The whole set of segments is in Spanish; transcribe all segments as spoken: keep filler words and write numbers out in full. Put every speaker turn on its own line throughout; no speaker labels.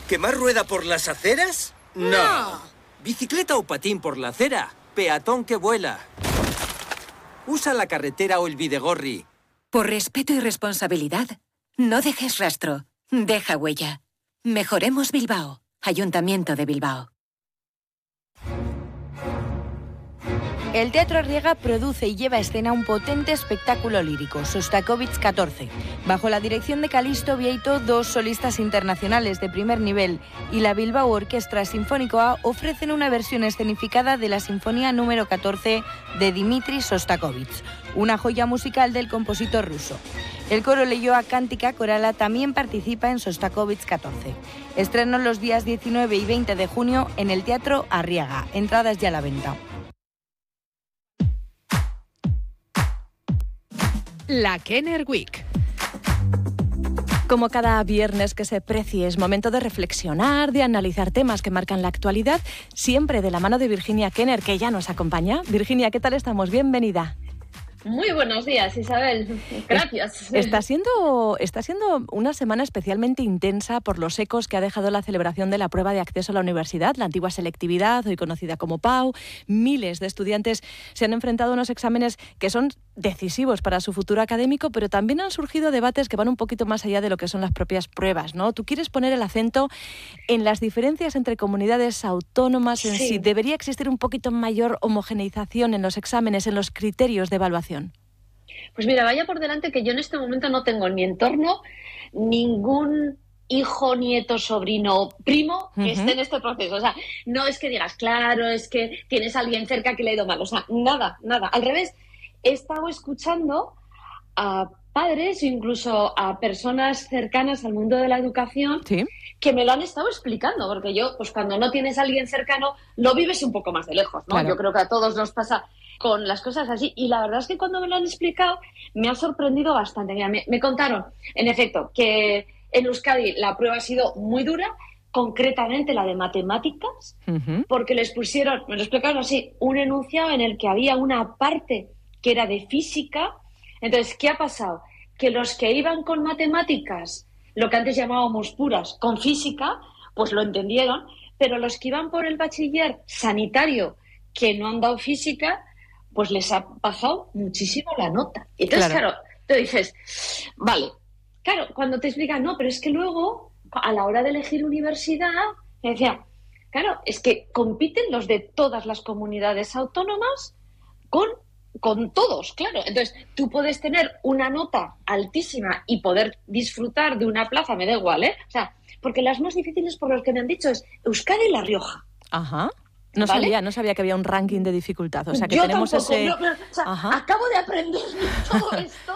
¿Quemar rueda por las aceras? No.
No.
¿Bicicleta o patín por la acera? Peatón que vuela. Usa la carretera o el bidegorri.
Por respeto y responsabilidad, no dejes rastro. Deja huella. Mejoremos Bilbao. Ayuntamiento de Bilbao.
El Teatro Arriaga produce y lleva a escena un potente espectáculo lírico, Sostakovich catorce. Bajo la dirección de Calixto Vieito, dos solistas internacionales de primer nivel y la Bilbao Orquestra Sinfónico ofrecen una versión escenificada de la Sinfonía número catorce de Dmitri Sostakovich, una joya musical del compositor ruso. El coro Leioa Cántica Corala también participa en Sostakovich catorce. Estreno los días diecinueve y veinte de junio en el Teatro Arriaga. Entradas ya a la venta.
La Kenner Week.
Como cada viernes que se precie, es momento de reflexionar, de analizar temas que marcan la actualidad, siempre de la mano de Virginia Kenner, que ya nos acompaña. Virginia, ¿qué tal estamos? Bienvenida.
Muy buenos días, Isabel. Gracias.
Está siendo, está siendo una semana especialmente intensa por los ecos que ha dejado la celebración de la prueba de acceso a la universidad, la antigua selectividad, hoy conocida como P A U. Miles de estudiantes se han enfrentado a unos exámenes que son decisivos para su futuro académico, pero también han surgido debates que van un poquito más allá de lo que son las propias pruebas, ¿no? Tú quieres poner el acento en las diferencias entre comunidades autónomas, en
Sí.
si debería existir un poquito mayor homogeneización en los exámenes, en los criterios de evaluación.
Pues mira, vaya por delante que yo en este momento no tengo en mi entorno ningún hijo, nieto, sobrino, primo que
Uh-huh.
esté en este proceso. O sea, no es que digas, claro, es que tienes a alguien cerca que le ha ido mal. O sea, nada, nada. Al revés, he estado escuchando a padres, incluso a personas cercanas al mundo de la educación,
Sí.
que me lo han estado explicando, porque yo, pues cuando no tienes a alguien cercano, lo vives un poco más de lejos, ¿no?
Claro.
Yo creo que a todos nos pasa con las cosas así, y la verdad es que cuando me lo han explicado me ha sorprendido bastante. Mira, me, me contaron, en efecto, que en Euskadi la prueba ha sido muy dura, concretamente la de matemáticas,
Uh-huh.
porque les pusieron, me lo explicaron así, un enunciado en el que había una parte que era de física. Entonces, ¿qué ha pasado? Que los que iban con matemáticas, lo que antes llamábamos puras, con física, pues lo entendieron, pero los que iban por el bachiller sanitario, que no han dado física, pues les ha bajado muchísimo la nota. Entonces,
Claro.
claro, te dices, vale, claro, cuando te explican, no, pero es que luego, a la hora de elegir universidad, me decía, claro, es que compiten los de todas las comunidades autónomas con, con todos, claro. Entonces, tú puedes tener una nota altísima y poder disfrutar de una plaza, me da igual, ¿eh? O sea, porque las más difíciles, por lo que me han dicho, es Euskadi y La Rioja.
Ajá. No
¿Vale?
sabía, no sabía que había un ranking de dificultad. O sea, que
Yo
tenemos
tampoco,
ese...
no, pero, o sea,
Ajá.
acabo de aprender todo esto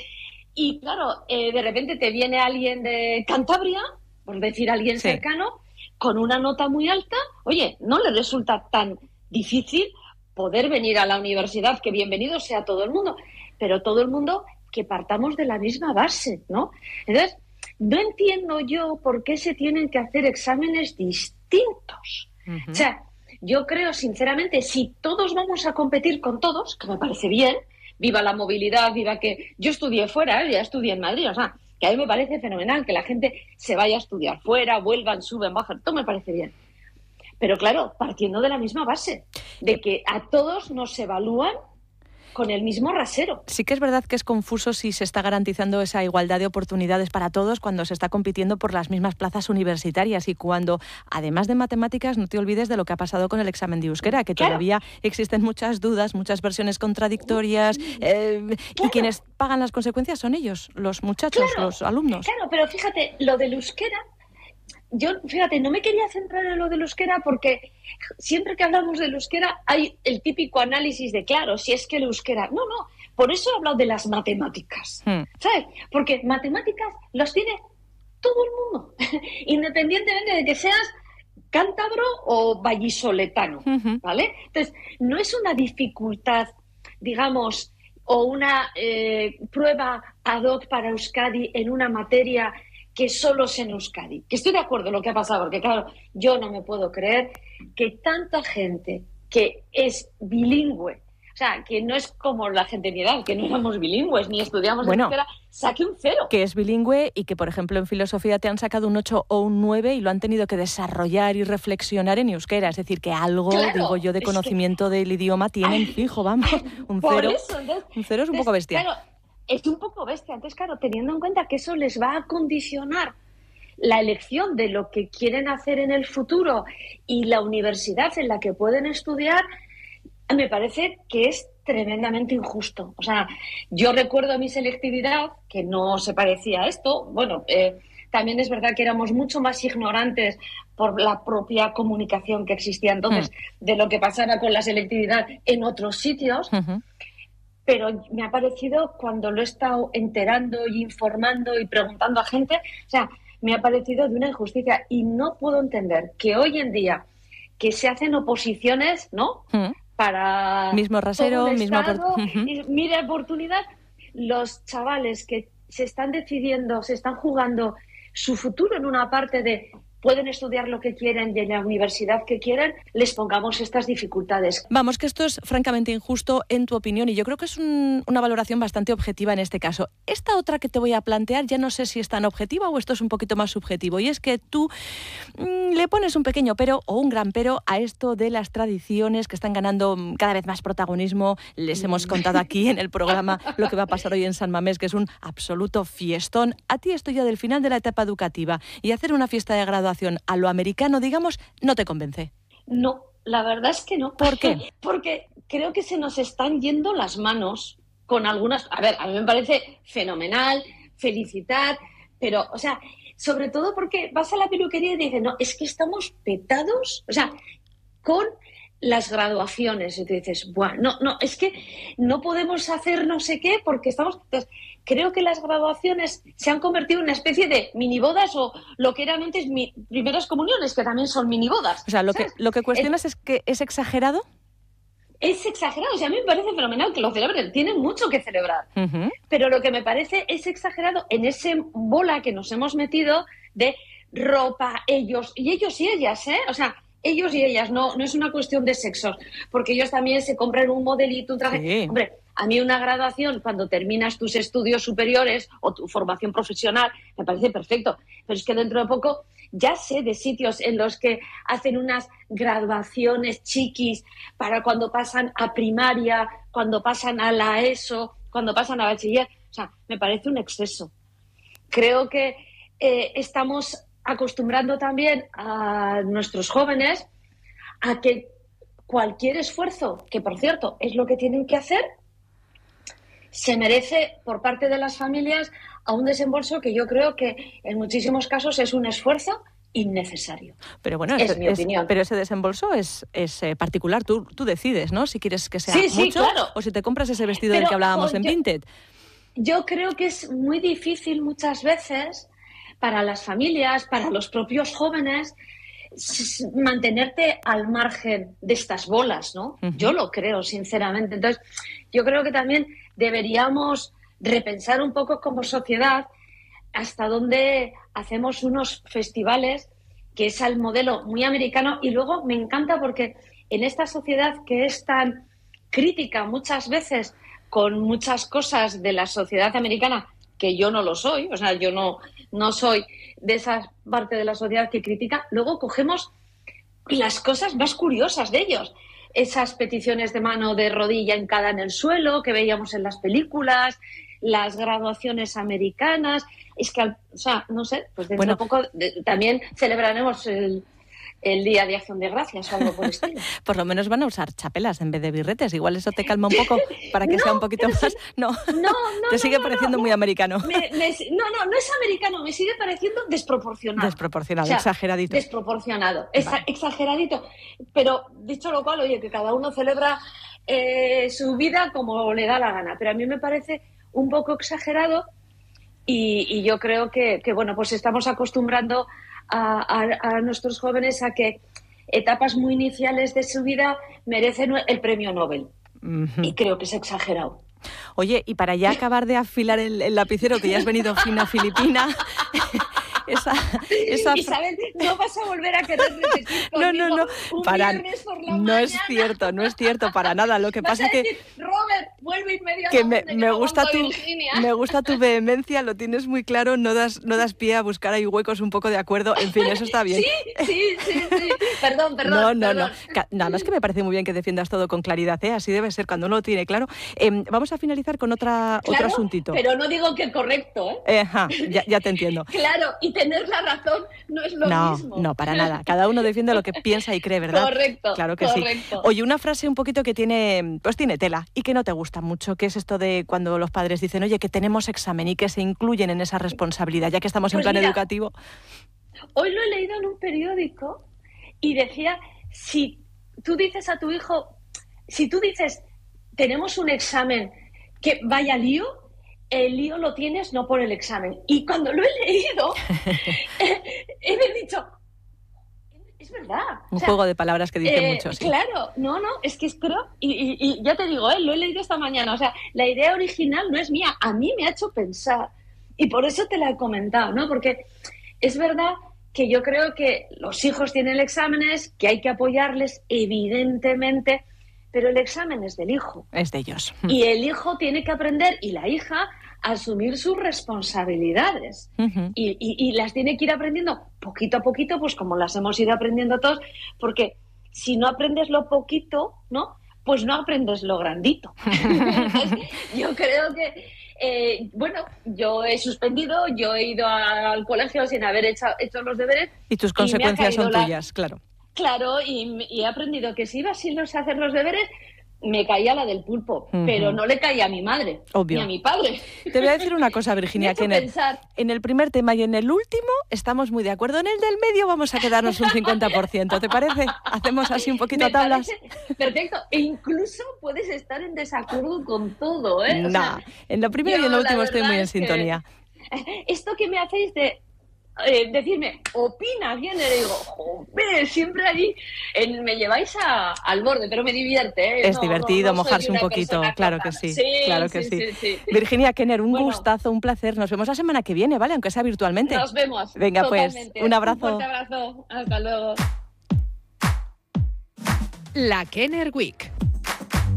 y claro, eh, de repente te viene alguien de Cantabria, por decir alguien
Sí.
cercano, con una nota muy alta. Oye, no le resulta tan difícil poder venir a la universidad, que bienvenido sea todo el mundo, pero todo el mundo que partamos de la misma base, ¿no? Entonces, no entiendo yo por qué se tienen que hacer exámenes distintos.
Uh-huh.
O sea, yo creo, sinceramente, si todos vamos a competir con todos, que me parece bien, viva la movilidad, viva que... Yo estudié fuera, ¿eh? Ya estudié en Madrid, o sea, que a mí me parece fenomenal que la gente se vaya a estudiar fuera, vuelvan, suben, bajan, todo me parece bien. Pero claro, partiendo de la misma base, de que a todos nos evalúan con el mismo rasero.
Sí que es verdad que es confuso si se está garantizando esa igualdad de oportunidades para todos cuando se está compitiendo por las mismas plazas universitarias y cuando, además de matemáticas, no te olvides de lo que ha pasado con el examen de euskera, que
Claro.
todavía existen muchas dudas, muchas versiones contradictorias, eh,
Claro.
y quienes pagan las consecuencias son ellos, los muchachos,
Claro.
los alumnos.
Claro, pero fíjate, lo del euskera, yo, fíjate, no me quería centrar en lo del euskera porque siempre que hablamos del euskera hay el típico análisis de, claro, si es que el euskera... No, no, por eso he hablado de las matemáticas,
Hmm.
¿sabes? Porque matemáticas los tiene todo el mundo, independientemente de que seas cántabro o vallisoletano,
Ujú.
¿vale? Entonces, no es una dificultad, digamos, o una eh, prueba ad hoc para Euskadi en una materia que solo es en Euskadi. Que estoy de acuerdo en lo que ha pasado, porque claro, yo no me puedo creer que tanta gente que es bilingüe o sea, que no es como la gente de mi edad, que no éramos bilingües ni estudiamos
bueno,
en euskera, saqué un cero.
Que es bilingüe y que, por ejemplo, en filosofía te han sacado un ocho o un nueve y lo han tenido que desarrollar y reflexionar en euskera. Es decir, que algo,
claro,
digo yo, de conocimiento que... del idioma tienen
Ay,
fijo, vamos. Un
por
cero,
eso, entonces,
un cero es un
entonces,
poco bestia.
Claro, es un poco bestia. Entonces, claro, teniendo en cuenta que eso les va a condicionar la elección de lo que quieren hacer en el futuro y la universidad en la que pueden estudiar, me parece que es tremendamente injusto. O sea, yo recuerdo mi selectividad, que no se parecía a esto. Bueno, eh, también es verdad que éramos mucho más ignorantes por la propia comunicación que existía entonces mm. de lo que pasara con la selectividad en otros sitios. Uh-huh. Pero me ha parecido, cuando lo he estado enterando y informando y preguntando a gente, o sea, me ha parecido de una injusticia. Y no puedo entender que hoy en día, que se hacen oposiciones, ¿no?, uh-huh. para
mismo rasero, mismo
Estado, uh-huh. y mira oportunidad, los chavales que se están decidiendo, se están jugando su futuro en una parte de pueden estudiar lo que quieren y en la universidad que quieren, les pongamos estas dificultades.
Vamos, que esto es francamente injusto en tu opinión y yo creo que es un, una valoración bastante objetiva en este caso. Esta otra que te voy a plantear ya no sé si es tan objetiva o esto es un poquito más subjetivo, y es que tú mmm, le pones un pequeño pero o un gran pero a esto de las tradiciones que están ganando cada vez más protagonismo. Les hemos contado aquí en el programa lo que va a pasar hoy en San Mamés, que es un absoluto fiestón. A ti esto ya del final de la etapa educativa y hacer una fiesta de graduación a lo americano, digamos, no te convence.
No, la verdad es que no.
¿Por qué?
Porque creo que se nos están yendo las manos con algunas... A ver, a mí me parece fenomenal, felicitar, pero, o sea, sobre todo porque vas a la peluquería y dices, no, es que estamos petados, o sea, con las graduaciones. Y tú dices, bueno, no, no, es que no podemos hacer no sé qué porque estamos... Entonces, creo que las graduaciones se han convertido en una especie de minibodas o lo que eran antes mi, primeras comuniones, que también son minibodas.
O sea, lo que, lo que cuestionas es, es que es exagerado.
Es exagerado, o sea, a mí me parece fenomenal que lo celebren, tienen mucho que celebrar. Uh-huh. Pero lo que me parece es exagerado en ese bola que nos hemos metido de ropa, ellos, y ellos y ellas, ¿eh? O sea, ellos y ellas, no, no es una cuestión de sexos, porque ellos también se compran un modelito, un traje. Sí. Hombre, a mí una graduación, cuando terminas tus estudios superiores o tu formación profesional, me parece perfecto. Pero es que dentro de poco ya sé de sitios en los que hacen unas graduaciones chiquis para cuando pasan a primaria, cuando pasan a la ESO, cuando pasan a bachiller. O sea, me parece un exceso. Creo que eh, estamos acostumbrando también a nuestros jóvenes a que cualquier esfuerzo, que por cierto es lo que tienen que hacer, se merece por parte de las familias a un desembolso que yo creo que en muchísimos casos es un esfuerzo innecesario.
Pero bueno,
es,
es
mi opinión.
Pero ese desembolso es, es eh, particular. Tú, tú decides, ¿no? Si quieres que sea
sí, sí,
mucho
claro.
o si te compras ese vestido pero, del que hablábamos jo, en
yo,
Vinted.
Yo creo que es muy difícil muchas veces para las familias, para los propios jóvenes, mantenerte al margen de estas bolas, ¿no? Uh-huh. Yo lo creo, sinceramente. Entonces, yo creo que también deberíamos repensar un poco como sociedad hasta dónde hacemos unos festivales que es al modelo muy americano. Y luego me encanta porque en esta sociedad que es tan crítica muchas veces con muchas cosas de la sociedad americana, que yo no lo soy, o sea, yo no, no soy de esa parte de la sociedad que critica, luego cogemos las cosas más curiosas de ellos. Esas peticiones de mano de rodilla hincada en el suelo que veíamos en las películas, las graduaciones americanas. Es que, o sea, no sé, pues dentro de bueno, poco de, también celebraremos el, el Día de Acción de Gracias o algo por el estilo.
Por lo menos van a usar chapelas en vez de birretes. Igual eso te calma un poco para que
no,
sea un poquito más...
Sí.
No,
no, no,
te sigue
no,
pareciendo
no,
muy americano.
Me, me, no, no, no es americano, me sigue pareciendo desproporcionado.
Desproporcionado, o sea,
exageradito. Desproporcionado, vale. Exa- exageradito. Pero, dicho lo cual, oye, que cada uno celebra eh, su vida como le da la gana. Pero a mí me parece un poco exagerado y, y yo creo que, que, bueno, pues estamos acostumbrando a, a, a nuestros jóvenes a que etapas muy iniciales de su vida merecen el premio Nobel. Uh-huh. Y creo que es exagerado.
Oye, y para ya acabar de afilar el, el lapicero, que ya has venido fina filipina, esa, esa...
Isabel, no vas a volver a querer repetir conmigo
no, no, no,
un
para...
viernes por la
no
mañana.
es cierto, no es cierto para nada. Lo que
Vas
pasa
a
es que
decir, Robert, vuelve inmediatamente.
que me,
que
me
no
gusta
aguanto
tu
Virginia.
me gusta tu vehemencia, lo tienes muy claro, no das no das pie a buscar ahí huecos, un poco de acuerdo, en fin, eso está bien.
Sí, sí, sí, sí. Perdón, perdón.
No, no,
perdón.
no. Nada más que me parece muy bien que defiendas todo con claridad, ¿eh? Así debe ser cuando uno lo tiene claro. Eh, vamos a finalizar con otra
Claro,
otro asuntito.
Pero no digo que correcto, ¿eh?
Eh, ajá, ya, ya te entiendo.
Claro, y tener la razón no es lo
No,
mismo.
no, para nada. Cada uno defiende lo que piensa y cree, ¿verdad?
Correcto,
Claro que
correcto.
sí. Oye, una frase un poquito que tiene, pues tiene tela y que no te gusta mucho, que es esto de cuando los padres dicen, oye, que tenemos examen y que se incluyen en esa responsabilidad, ya que estamos en
Pues
plan
mira,
educativo.
Hoy lo he leído en un periódico y decía, si tú dices a tu hijo, si tú dices, tenemos un examen, que vaya lío, el lío lo tienes no por el examen. Y cuando lo he leído, he, he dicho, es verdad.
Un
O sea,
juego de palabras que dice
eh,
mucho, sí.
Claro, no, no, es que es creo, y, y, y ya te digo, eh, lo he leído esta mañana, o sea, la idea original no es mía, a mí me ha hecho pensar. Y por eso te la he comentado, ¿no? Porque es verdad que yo creo que los hijos tienen exámenes, que hay que apoyarles, evidentemente, pero el examen es del hijo.
Es de ellos.
Y el hijo tiene que aprender, y la hija, a asumir sus responsabilidades.
Uh-huh.
Y, y, y las tiene que ir aprendiendo poquito a poquito, pues como las hemos ido aprendiendo todos, porque si no aprendes lo poquito, ¿no? Pues no aprendes lo grandito. Entonces, yo creo que, eh, bueno, yo he suspendido, yo he ido a, al colegio sin haber hecho, hecho los deberes.
Y tus
y
consecuencias son
la...
tuyas, claro.
Claro, y, y he aprendido que si iba sin los hacer los deberes, me caía la del pulpo, uh-huh. pero no le caía a mi madre,
obvio,
ni a mi padre.
Te voy a decir una cosa, Virginia, que en el, en el primer tema y en el último estamos muy de acuerdo. En el del medio vamos a quedarnos un cincuenta por ciento, ¿te parece? Hacemos así un poquito
me
a tablas.
Perfecto, e incluso puedes estar en desacuerdo con todo, ¿eh?
No,
o sea,
en lo primero y en lo último estoy muy en sintonía.
Que... Esto que me hacéis de... Eh, decirme, opina bien, le digo, joder, siempre allí en, me lleváis a, al borde, pero me divierte, ¿eh?
Es
no,
divertido
no, no
mojarse un poquito, claro que sí,
sí,
claro que sí.
sí, sí, sí.
Virginia Kenner, un
bueno,
gustazo, un placer. Nos vemos la semana que viene, ¿vale? Aunque sea virtualmente.
Nos vemos.
Venga,
totalmente.
pues, un abrazo.
Un fuerte abrazo. Hasta luego.
La Kenner Week.